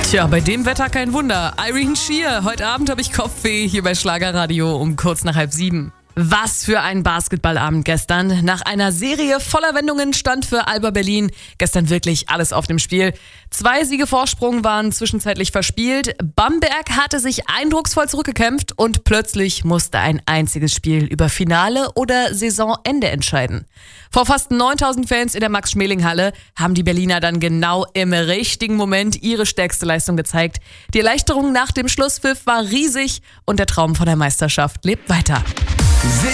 Tja, bei dem Wetter kein Wunder. Irene Shear, heute Abend habe ich Kopfweh hier bei Schlagerradio um kurz nach 6:30. Was für ein Basketballabend gestern. Nach einer Serie voller Wendungen stand für Alba Berlin gestern wirklich alles auf dem Spiel. 2 Siege Vorsprung waren zwischenzeitlich verspielt. Bamberg hatte sich eindrucksvoll zurückgekämpft und plötzlich musste ein einziges Spiel über Finale oder Saisonende entscheiden. Vor fast 9000 Fans in der Max-Schmeling-Halle haben die Berliner dann genau im richtigen Moment ihre stärkste Leistung gezeigt. Die Erleichterung nach dem Schlusspfiff war riesig und der Traum von der Meisterschaft lebt weiter.